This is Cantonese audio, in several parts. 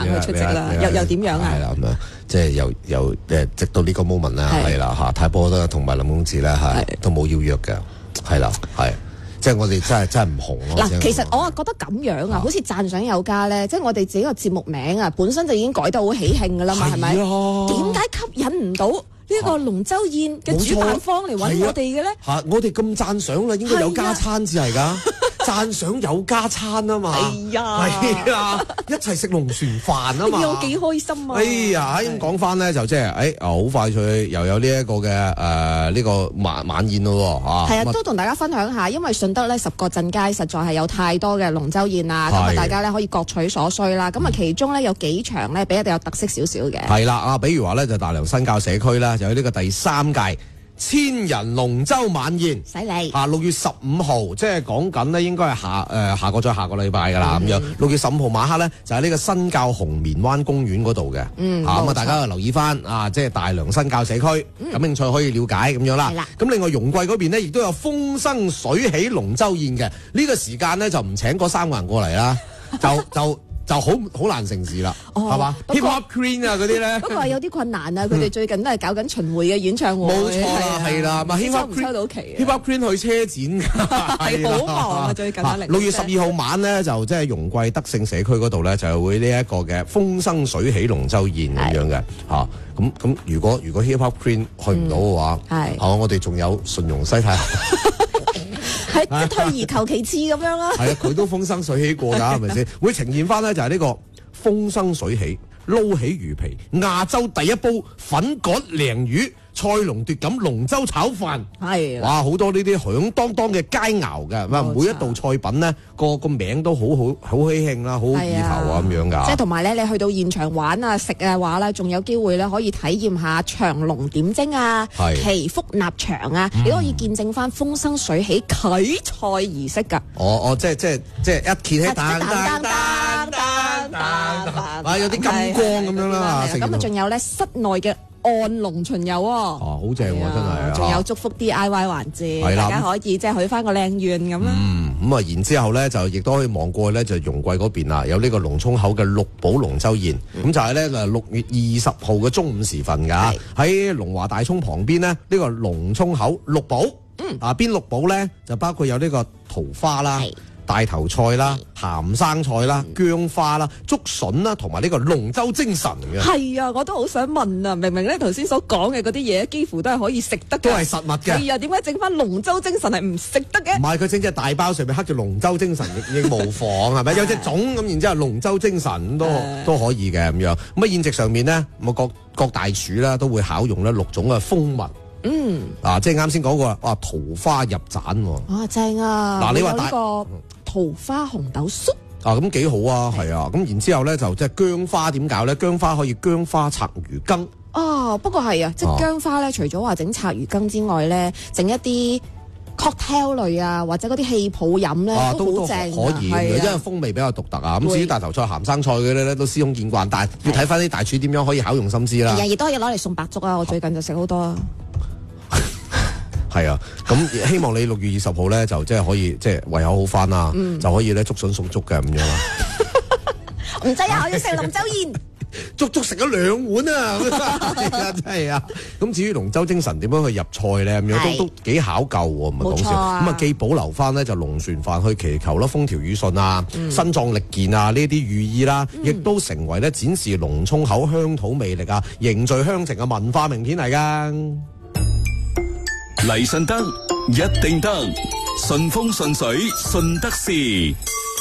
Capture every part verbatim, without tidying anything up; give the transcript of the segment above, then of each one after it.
去出席啦，又又點樣啊？ 係啦，咁樣即係由由誒直到呢個 moment 啦，係啦嚇，太波都同埋林公子咧係都冇邀約嘅，係啦，係。即係我哋真係真係唔紅咯。 嗱，其實我啊覺得咁樣啊，好似讚賞有加咧，即係我哋自己個節目名啊，本身就已經改到好喜慶噶啦嘛，係咪？點解吸引唔到呢個龍舟宴嘅主辦方嚟揾我哋嘅咧？ 嚇，我哋咁讚賞啦，應該有加餐至係㗎。讚賞有加餐啊嘛， 係呀， 係啊，一齊食龍船飯啊嘛， 有幾開心啊！ 哎呀，咁講翻咧就即係，誒，好快脆又有呢一個嘅誒呢個晚晚宴咯喎， 係啊，都同大家分享下，因為順德咧十個鎮街實在係有太多嘅龍舟宴啊，咁啊大家咧可以各取所需啦。咁啊其中咧有幾場咧比一定有特色少少嘅。 係啦，啊，比如話咧就大良新教社區啦，就有呢個第三屆千人龍舟晚宴， 犀利嚇！六月十五號，即係講緊呢應該係下誒、呃、下個再下個禮拜㗎啦，咁樣六月十五號晚黑咧就喺呢個新滘紅棉灣公園嗰度嘅， 嗯， 嚇咁啊大家就留意翻啊，即係大良新滘社區，嗯、感興趣可以了解咁樣啦。係啦，咁另外容桂嗰邊咧亦都有風生水起龍舟宴嘅，呢、呢個時間咧就唔請嗰三個人過嚟啦，就就。就好好難成事啦，係嘛？Hip Hop Queen 啊嗰啲咧， 不過係有啲困難啊！佢哋最近都係搞緊巡迴嘅演唱會， 冇錯啦，係啦，Hip Hop Queen 抽到期 ，Hip Hop Queen 去車展係好忙啊！最近六月十二號晚咧，就即係容桂德勝社區嗰度咧，就會呢一個嘅風生水起龍舟宴咁樣嘅嚇。咁咁如果如果 Hip Hop Queen 去唔到嘅話，係嚇我哋仲有順容西太。 係退而求其次咁樣啦。 係啊，佢都風生水起過㗎，係咪先？會呈現翻咧就係呢個風生水起、撈起魚皮、亞洲第一煲粉葛鯪魚、菜龍奪錦龍舟炒飯。係哇，好多呢啲響當當嘅佳肴嘅，哇！每一道菜品咧個個名都好好好喜慶啦，好意頭啊咁樣㗎。 即係同埋咧，你去到現場玩啊食嘅話咧，仲有機會咧可以體驗下長龍點睛啊、祈福納場啊，你都可以見證翻風生水起啟賽儀式㗎。 哦哦，即係即係即係一揭起蛋蛋蛋蛋蛋，啊有啲金光咁樣啦。 咁啊，仲有咧室內嘅按龍巡遊喎， 哦，好正喎，真係， 仲有祝福 D I Y 環節，大家可以即係去翻個靚願咁啦。 嗯，咁啊，然之後咧就亦都可以望過去咧，就容桂嗰邊啦，有呢個龍涌口嘅六寶龍舟宴，咁就係咧嗱六月二十號嘅中午時分㗎，喺龍華大涌旁邊咧，呢個龍涌口六寶，嗯，啊邊六寶咧就包括有呢個桃花啦。大頭菜啦、鹹生菜啦、薑花啦、竹筍啦，同埋呢個龍舟精神嘅。 係啊，我都好想問啊！明明咧頭先所講嘅嗰啲嘢，幾乎都係可以食得嘅， 都係實物嘅。 係啊，點解整翻龍舟精神係唔食得嘅？ 唔係，佢整隻大包上面刻住龍舟精神，亦亦無妨係咪？有隻粽咁，然之後龍舟精神都都可以嘅咁樣。咁啊宴席上面呢，咁啊各各大廚啦都會考用咧六種嘅蜂蜜。嗯，啊，即係啱先講過啦，哇，桃花入盞喎， 啊，正啊！ 嗱，你話呢個桃花紅豆酥啊，咁幾好啊，係啊，咁然之後咧就即係薑花點搞咧？薑花可以薑花拆魚羹。哦， 不過係啊，即係薑花咧，除咗話整拆魚羹之外咧，整一啲 cocktail 類啊，或者嗰啲氣泡飲咧，都好正， 可以，因為風味比較獨特啊。咁至於大頭菜、鹹生菜嗰啲咧，都司空見慣，但係要睇翻啲大廚點樣可以巧用心思啦。 日日都可以攞嚟送白粥啊！我最近就食好多啊。 係啊，咁希望你六月二十號咧就即係可以即係胃口好翻啦，嗯、就可以咧竹筍送粥嘅咁樣啦。 唔制啊！我要食龍舟宴， 足足食咗兩碗啊！真係啊！咁至於龍舟精神點樣去入菜咧咁樣都都幾考究喎，唔係講笑。咁啊既保留翻咧就龍船飯去祈求啦，風調雨順啊，嗯、身壯力健啊呢啲寓意啦，亦、嗯、都成為咧展示龍涌口鄉土魅力啊、凝聚鄉情嘅文化名片嚟㗎。 嚟順德一定得，順風順水順德事。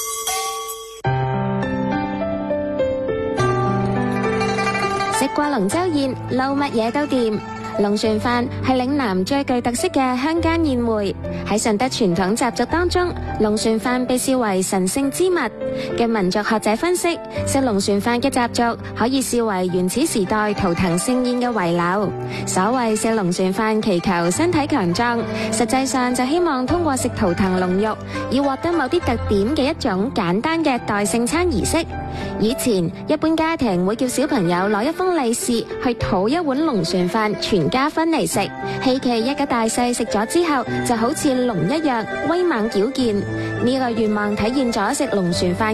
食過龍舟宴，撈乜嘢都掂。龍船飯係嶺南最具特色嘅鄉間宴會，喺順德傳統習俗當中，龍船飯被視為神聖之物。嘅民族學者分析，食龍船飯嘅習俗可以視為原始時代圖騰盛宴嘅遺留。所謂食龍船飯祈求身體強壯，實際上就希望通過食圖騰龍肉，以獲得某啲特點嘅一種簡單嘅代聖餐儀式。以前一般家庭會叫小朋友攞一封利是去討一碗龍船飯，全家分嚟食，希冀一家大細食咗之後就好似龍一樣威猛矯健。呢個願望體現咗食龍船飯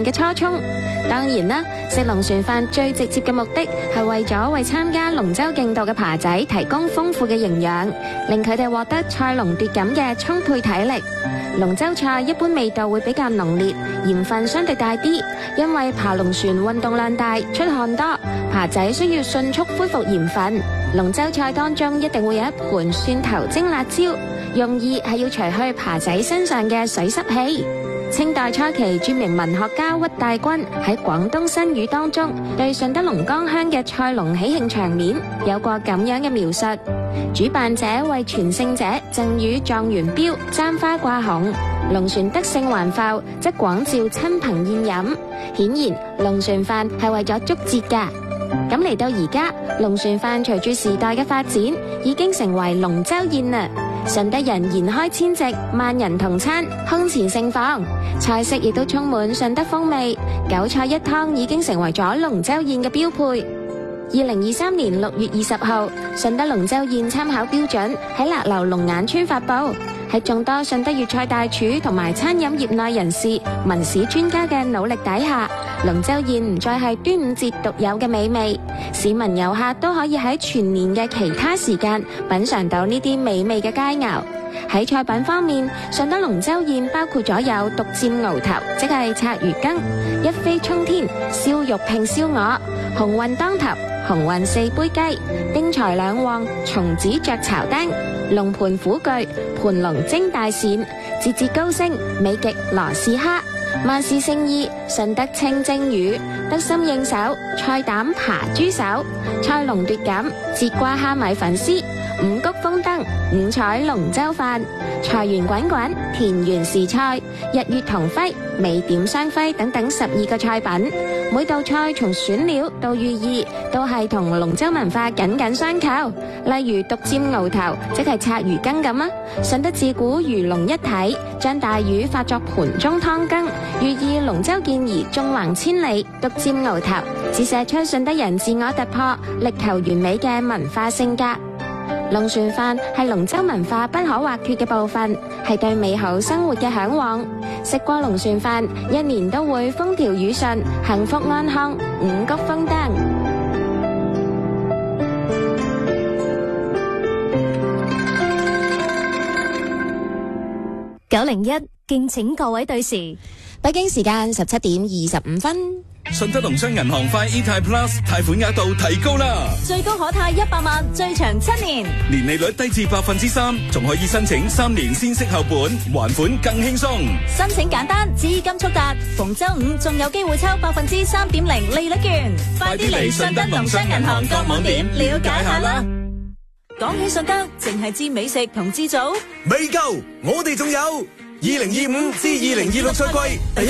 飯嘅初衷。當然啦，食龍船飯最直接嘅目的係為咗為參加龍舟競渡嘅爬仔提供豐富嘅營養，令佢哋獲得賽龍奪錦嘅充沛體力。龍舟菜一般味道會比較濃烈，鹽分相對大啲，因為爬龍船運動量大，出汗多，爬仔需要迅速恢復鹽分。龍舟菜當中一定會有一盤蒜頭蒸辣椒，用意係要除去爬仔身上嘅水濕氣。清代初期，著名文學家屈大均喺廣東新語當中，對順德龍江鄉嘅賽龍喜慶場面有過咁樣嘅描述：主辦者為傳勝者贈予狀元標，簪花掛紅；龍船得勝還埠，則廣召親朋宴飲。顯然，龍船飯係為咗祝節㗎。咁嚟到而家，龍船飯隨住時代嘅發展，已經成為龍舟宴啦。順德人筵開千席，萬人同餐，空前盛況，菜式亦都充滿順德風味。九菜一湯已經成為咗龍舟宴嘅標配。二零二三年六月二十號，順德龍舟宴參考標準喺勒流龍眼村發布。喺眾多順德粵菜大廚同埋餐飲業內人士、文史專家嘅努力底下，龍舟宴唔再係端午節獨有嘅美味，市民遊客都可以喺全年嘅其他時間品嘗到呢啲美味嘅佳肴。喺菜品方面，順德龍舟宴包括咗有獨佔鰲頭，即係拆魚羹；一飛沖天、燒肉拼燒鵝、鴻運當頭、鴻運四杯雞、丁財兩旺、松子雀巢丁、龍盤虎踞、盤龍蒸大鱔、節節高升、美極羅氏蝦、萬事勝意、順德清蒸魚、得心應手、菜膽扒豬手、賽龍奪錦、節瓜蝦米粉絲、五穀豐登、五彩龍舟飯、財源滾滾、田園時菜、日月同輝、美點雙輝等等十二個菜品。每道菜從選料到寓意都係同龍舟文化緊緊相扣。例如獨佔鰲頭，即係拆魚羹咁啊！順德自古魚龍一體，將大魚化作盤中湯羹，寓意龍舟健兒縱橫千里。獨佔鰲頭，折射出順德人自我突破、力求完美嘅文化性格。龍船飯係龍舟文化不可或缺嘅部分，係對美好生活嘅嚮往。食過龍船飯，一年都會風調雨順、幸福安康、五穀豐登。 九零一，敬請各位對時。 北京時間十七點二十五分。 順德農商銀行快 E 貸 Plus 貸款額度提高啦， 最高可貸一百萬，最長七年， 年利率低至百分之三，仲可以申請三年先息後本，還款更輕鬆。 申請簡單，資金速達，逢周五仲有機會抽百分之三點零利率券，快啲嚟順德農商銀行各網點了解下啦。講起順德，淨係知美食同知祖未夠，我哋仲有二零二五至二零二六賽季第一